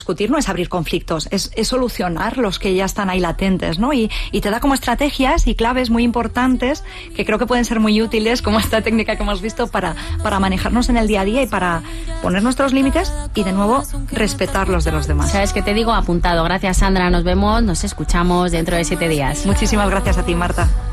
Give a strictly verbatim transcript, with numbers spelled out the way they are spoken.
discutir no es abrir conflictos, es, es solucionar los que ya están ahí latentes, ¿no? Y, y te da como estrategias y claves muy importantes que creo que pueden ser muy útiles, como esta técnica que hemos visto, para, para manejarnos en el día a día y para poner nuestros límites y, de nuevo, respetar los de los demás. ¿Sabes qué te digo? Apuntado. Gracias, Sandra. Nos vemos, nos escuchamos dentro de siete días. Muchísimas gracias a ti, Marta.